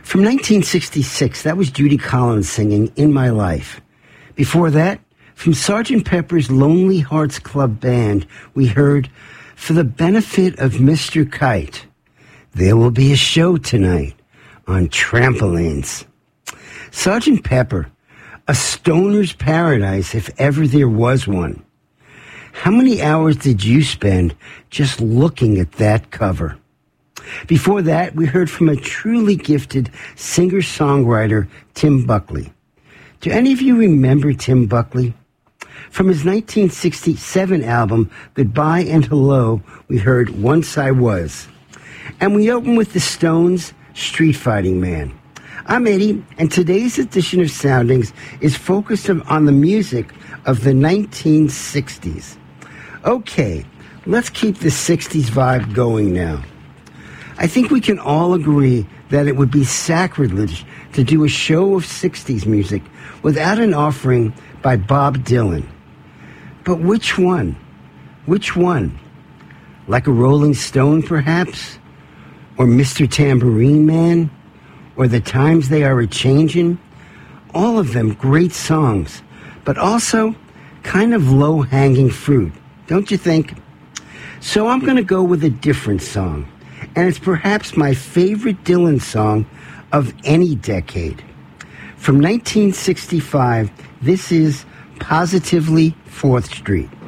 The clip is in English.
From 1966, that was Judy Collins singing In My Life. Before that, from Sgt. Pepper's Lonely Hearts Club Band, we heard For the Benefit of Mr. Kite, There Will Be a Show Tonight on Trampolines. Sgt. Pepper, a stoner's paradise if ever there was one. How many hours did you spend just looking at that cover? Before that, we heard from a truly gifted singer-songwriter, Tim Buckley. Do any of you remember Tim Buckley? From his 1967 album, Goodbye and Hello, we heard Once I Was. And we open with the Stones' Street Fighting Man. I'm Eddie, and today's edition of Soundings is focused on the music of the 1960s. Okay, let's keep the 60s vibe going now. I think we can all agree that it would be sacrilege to do a show of 60s music without an offering by Bob Dylan. But which one? Which one? Like a Rolling Stone, perhaps? Or Mr. Tambourine Man? Or The Times They Are A-Changin'? All of them great songs, but also kind of low-hanging fruit, don't you think? So I'm going to go with a different song. And it's perhaps my favorite Dylan song of any decade. From 1965, this is Positively 4th Street.